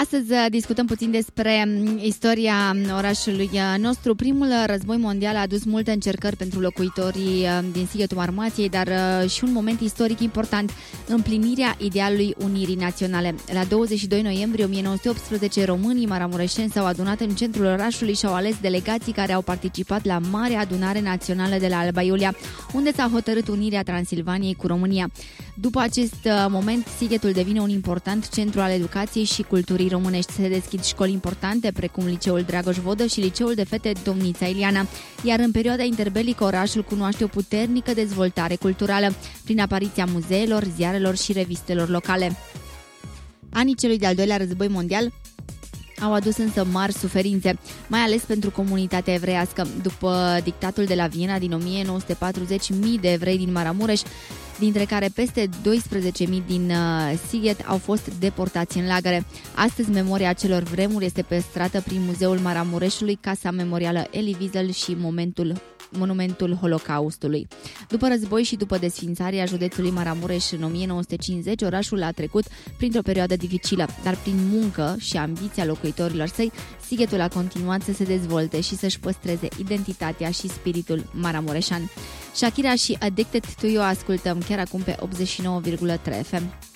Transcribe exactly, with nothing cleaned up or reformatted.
Astăzi discutăm puțin despre istoria orașului nostru. Primul război mondial a adus multe încercări pentru locuitorii din Sighetul Marmației, dar și un moment istoric important, împlinirea idealului unirii naționale. La douăzeci și doi noiembrie o mie nouă sute optsprezece, românii maramureșeni s-au adunat în centrul orașului și au ales delegații care au participat la Marea Adunare Națională de la Alba Iulia, unde s-a hotărât unirea Transilvaniei cu România. După acest moment, Sighetul devine un important centru al educației și culturii românești. Se deschid școli importante, precum Liceul Dragoș Vodă și Liceul de Fete Domnița Iliana, iar în perioada interbelică orașul cunoaște o puternică dezvoltare culturală, prin apariția muzeelor, ziarelor și revistelor locale. Anii celui de-al doilea război mondial au adus însă mari suferințe, mai ales pentru comunitatea evreiască. După dictatul de la Viena din o mie nouă sute patruzeci, mii de evrei din Maramureș, dintre care peste doisprezece mii din uh, Sighet, au fost deportați în lagăre. Astăzi, memoria acelor vremuri este păstrată prin Muzeul Maramureșului, Casa Memorială Elie Wiesel și momentul, Monumentul Holocaustului. După război și după desființarea județului Maramureș în o mie nouă sute cincizeci, orașul a trecut printr-o perioadă dificilă, dar prin muncă și ambiția locuitorilor săi, Sighetul a continuat să se dezvolte și să-și păstreze identitatea și spiritul maramureșan. Shakira și Addicted to You ascultăm chiar acum pe optzeci și nouă virgulă trei F M.